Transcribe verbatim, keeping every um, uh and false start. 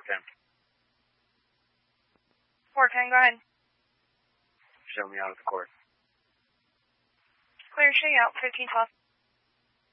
ten. four ten, go ahead. Show me out of the court. Clear, show you out, fifteen twelve.